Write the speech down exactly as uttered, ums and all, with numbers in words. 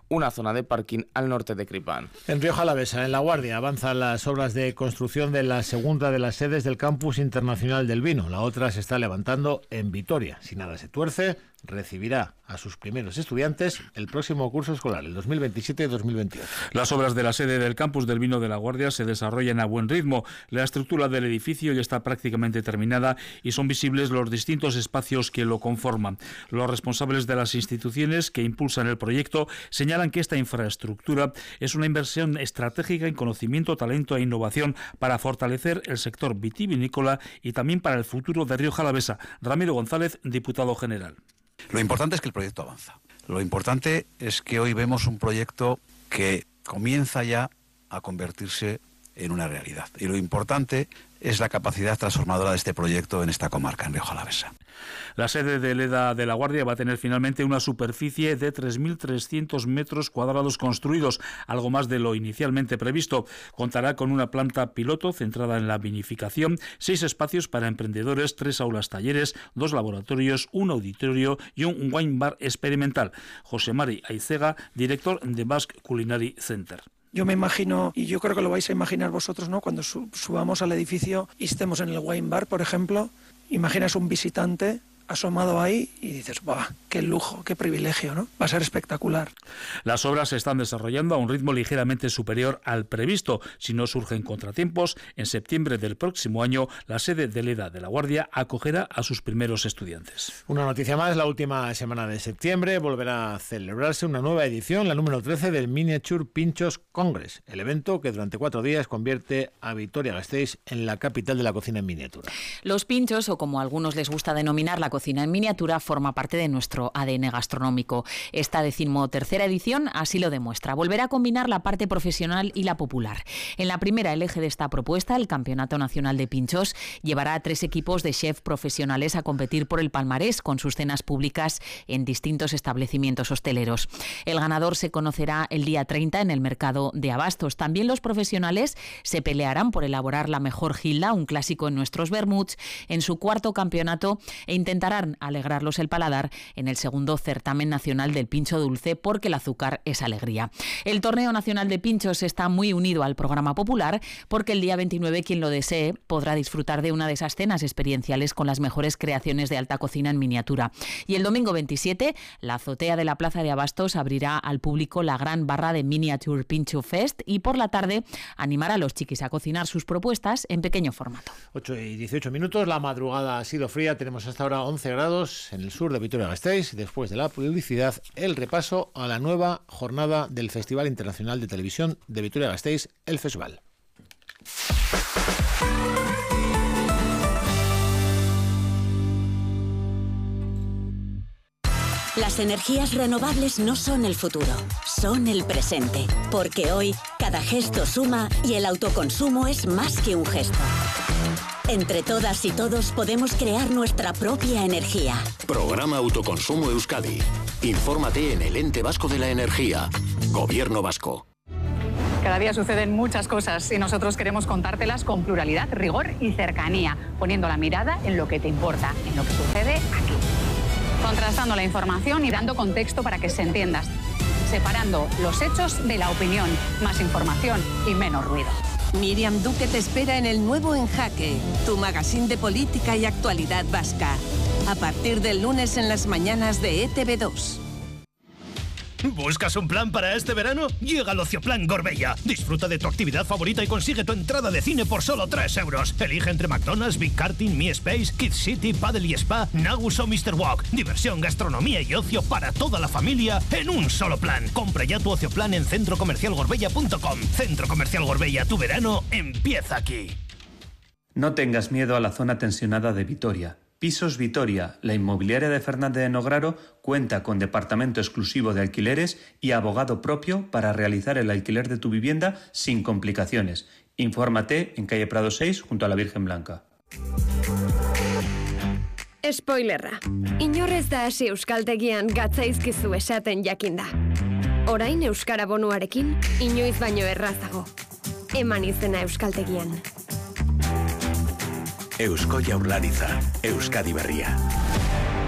una zona de parking al norte de Cripán. En Rioja Alavesa, en La Guardia, avanzan las obras de construcción de la segunda de las sedes del Campus Internacional del Vino. La otra se está levantando en Vitoria. Si nada se tuerce, recibirá a sus primeros estudiantes el próximo curso escolar, el dos mil veintisiete dos mil veintiocho. Las obras de la sede del Campus del Vino de La Guardia se desarrollan a buen ritmo. La estructura del edificio ya está prácticamente terminada y son visibles los distintos espacios que lo conforman. Los responsables de las instituciones que impulsan el proyecto señalan que esta infraestructura es una inversión estratégica en conocimiento, talento e innovación para fortalecer el sector vitivinícola y también para el futuro de Rioja Alavesa. Ramiro González, diputado general. Lo importante es que el proyecto avanza. Lo importante es que hoy vemos un proyecto que comienza ya a convertirse en una realidad. Y lo importante es la capacidad transformadora de este proyecto en esta comarca, en Rioja Alavesa. La sede de Leda de La Guardia va a tener finalmente una superficie de tres mil trescientos metros cuadrados construidos, algo más de lo inicialmente previsto. Contará con una planta piloto centrada en la vinificación, seis espacios para emprendedores, tres aulas talleres, dos laboratorios, un auditorio y un wine bar experimental. José Mari Aizega, director de Basque Culinary Center. Yo me imagino, y yo creo que lo vais a imaginar vosotros, ¿no? Cuando subamos al edificio y estemos en el wine bar, por ejemplo, imaginas un visitante asomado ahí y dices, ¡buah! ¡Qué lujo, qué privilegio!, ¿no? Va a ser espectacular. Las obras se están desarrollando a un ritmo ligeramente superior al previsto. Si no surgen contratiempos, en septiembre del próximo año, la sede de Leda de La Guardia acogerá a sus primeros estudiantes. Una noticia más, la última semana de septiembre volverá a celebrarse una nueva edición, la número trece del Miniature Pinchos Congress, el evento que durante cuatro días convierte a Vitoria-Gasteiz en la capital de la cocina en miniatura. Los pinchos, o como a algunos les gusta denominar la cocina en miniatura, forma parte de nuestro A D N gastronómico. Esta decimotercera edición así lo demuestra. Volverá a combinar la parte profesional y la popular. En la primera, el eje de esta propuesta, el Campeonato Nacional de Pinchos, llevará a tres equipos de chef profesionales a competir por el palmarés con sus cenas públicas en distintos establecimientos hosteleros. El ganador se conocerá el día treinta en el mercado de abastos. También los profesionales se pelearán por elaborar la mejor gilda, un clásico en nuestros vermuts, en su cuarto campeonato, e intentarán alegrarlos el paladar en el segundo certamen nacional del pincho dulce, porque el azúcar es alegría. El torneo nacional de pinchos está muy unido al programa popular, porque el día veintinueve quien lo desee podrá disfrutar de una de esas cenas experienciales con las mejores creaciones de alta cocina en miniatura. Y el domingo veintisiete, la azotea de la Plaza de Abastos abrirá al público la gran barra de Miniature Pincho Fest y por la tarde animará a los chiquis a cocinar sus propuestas en pequeño formato. ocho y dieciocho minutos, la madrugada ha sido fría, tenemos hasta ahora once grados en el sur de Vitoria-Gasteiz. Después de la publicidad, el repaso a la nueva jornada del Festival Internacional de Televisión de Vitoria-Gasteiz, el Festival. Las energías renovables no son el futuro, son el presente. Porque hoy, cada gesto suma y el autoconsumo es más que un gesto. Entre todas y todos podemos crear nuestra propia energía. Programa Autoconsumo Euskadi. Infórmate en el Ente Vasco de la Energía. Gobierno Vasco. Cada día suceden muchas cosas y nosotros queremos contártelas con pluralidad, rigor y cercanía, poniendo la mirada en lo que te importa, en lo que sucede aquí. Contrastando la información y dando contexto para que se entienda. Separando los hechos de la opinión. Más información y menos ruido. Miriam Duque te espera en el nuevo En Jaque, tu magazine de política y actualidad vasca. A partir del lunes en las mañanas de E T V dos. ¿Buscas un plan para este verano? Llega al Ocioplan Gorbella. Disfruta de tu actividad favorita y consigue tu entrada de cine por solo tres euros. Elige entre McDonald's, Big Karting, Mi Space, Kids City, Paddle y Spa, Nagus o mister Walk. Diversión, gastronomía y ocio para toda la familia en un solo plan. Compra ya tu Ocioplan en centro comercial gorbella punto com. Centro Comercial Gorbella, tu verano empieza aquí. No tengas miedo a la zona tensionada de Vitoria. Pisos Vitoria, la inmobiliaria de Fernández de Nograro, cuenta con departamento exclusivo de alquileres y abogado propio para realizar el alquiler de tu vivienda sin complicaciones. Infórmate en calle Prado seis, junto a la Virgen Blanca. Spoilerra. Inorrez da hasi euskaltegian gatzaizkizu esaten jakinda. Orain euskara bonuarekin, inoiz baino errazago. Eman izena euskaltegian. Eusko Jaurlaritza, Euskadi Berria.